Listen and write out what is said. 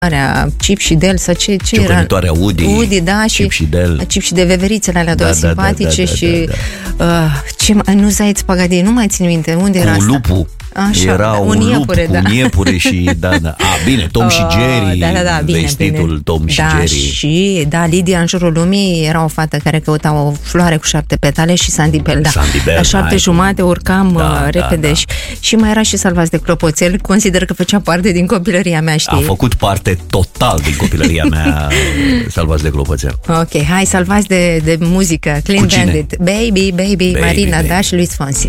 Chip și Del sau ce era? Ciocănitoarea Woody, da, Chip și Del. Chip și de veverițele alea două simpatice și nu Zaiț Pagadi, nu mai țin minte, unde era asta? Lupul. Așa, era un lup cu iepure și bine, Tom și Jerry, vestitul Tom și Jerry. Și Lidia în jurul lumii era o fată care căuta o floare cu 7 petale și Sandy Bell, la 7:30 urcam repede. Și mai era și Salvați de clopoțel, consider că făcea parte din copilăria mea, știi? A făcut parte total din copilăria mea Salvați de clopoțel. Ok, hai, Salvați de muzică, Clean Bandit, Baby, Marina, da, și Luis Fonsi.